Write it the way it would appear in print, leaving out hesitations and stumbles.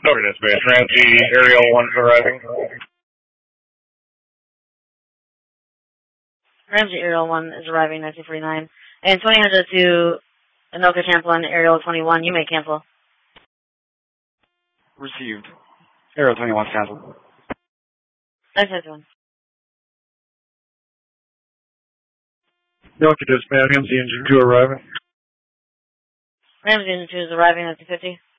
Over dispatch. Ramsey Aerial 1 is arriving. Ramsey Aerial 1 is arriving, 1949. And 2000 to Anoka Champlain, Aerial 21, you may cancel. Received. Aerial 21 canceled. 951. Anoka dispatch. Ramsey Engine 2 arriving. Ramsey Engine 2 is arriving, 1950.